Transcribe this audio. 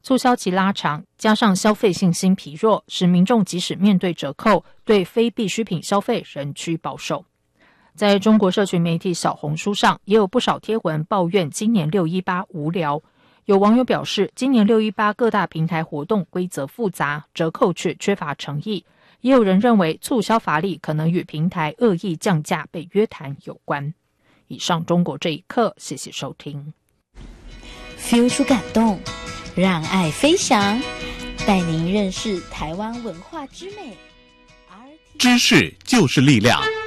促销期拉长，加上消费信心疲弱，使民众即使面对折扣，对非必需品消费仍趋保守。在中国社群媒体小红书上，也有不少贴文抱怨今年618无聊。有网友表示，今年618各大平台活动规则复杂，折扣却缺乏诚意。也有人认为促销乏力可能与平台恶意降价被约谈有关。以上中国这一刻，谢谢收听。 feel 出感动，让爱飞翔，带您认识台湾文化之美。 知识就是力量。